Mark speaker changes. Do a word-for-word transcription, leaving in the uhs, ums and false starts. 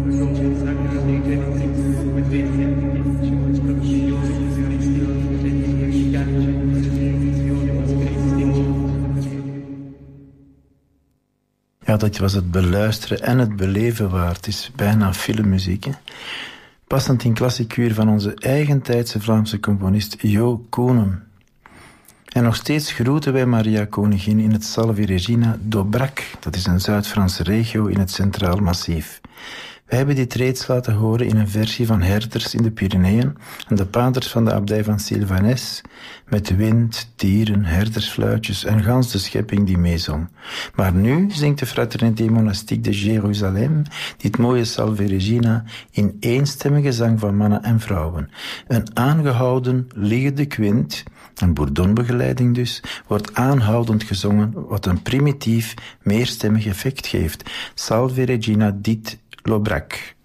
Speaker 1: Ja, dat was het beluisteren en het beleven waard. Het is bijna filmmuziek, hè? Passend in klassiecuur van onze eigentijdse Vlaamse componist Jo Koenen. En nog steeds groeten wij Maria Koningin in het Salve Regina d'Aubrac. Dat is een Zuid-Franse regio in het Centraal Massief. Wij hebben dit reeds laten horen in een versie van herders in de Pyreneeën en de paters van de abdij van Sylvanès, met wind, dieren, herdersfluitjes en gans de schepping die meezong. Maar nu zingt de Fraternité Monastique de Jérusalem dit mooie Salve Regina in eenstemmige zang van mannen en vrouwen. Een aangehouden liggende kwint, een bourdonbegeleiding dus, wordt aanhoudend gezongen, wat een primitief, meerstemmig effect geeft. Salve Regina dit l'Aubrac.